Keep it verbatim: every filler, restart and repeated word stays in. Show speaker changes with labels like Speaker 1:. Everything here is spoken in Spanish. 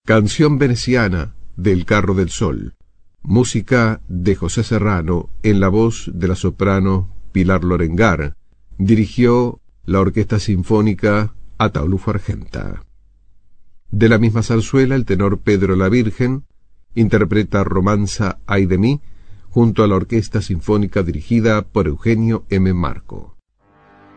Speaker 1: Canción veneciana del Carro del Sol. Música de José Serrano en la voz de la soprano Pilar Lorengar. Dirigió la Orquesta Sinfónica Ataulfo Argenta. De la misma zarzuela, el tenor Pedro la Virgen interpreta Romanza ay de mí junto a la Orquesta Sinfónica dirigida por Eugenio M. Marco.